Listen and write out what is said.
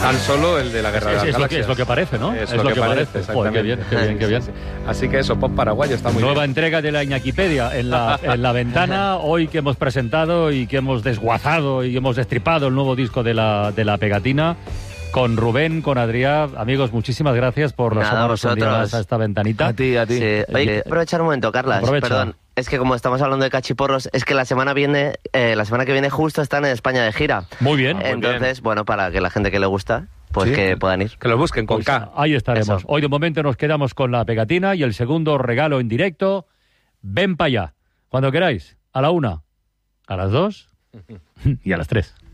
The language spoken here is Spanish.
Han Solo, el de la Guerra de las Galaxias. Es lo que parece, ¿no? Es lo que parece, Joder, qué bien, qué bien. Sí. Así que eso, pop paraguayo está muy Nueva bien. entrega de la Iñaquipedia en la ventana, hoy que hemos presentado y que hemos desguazado y hemos destripado el nuevo disco de la Pegatina. Con Rubén, con Adrián, amigos, muchísimas gracias por asomarnos un día más a esta ventanita. A ti. Sí. Oye, aprovechar un momento, Carlas. Aprovecha. Perdón, es que como estamos hablando de cachiporros, es que la semana que viene justo están en España de gira. Muy bien. Entonces, bueno, para que la gente que le gusta, pues que puedan ir. Que lo busquen con K. Ahí estaremos. Eso. Hoy de momento nos quedamos con la Pegatina y el segundo regalo en directo. Ven para allá. Cuando queráis. A la 1, a las 2 y a las 3.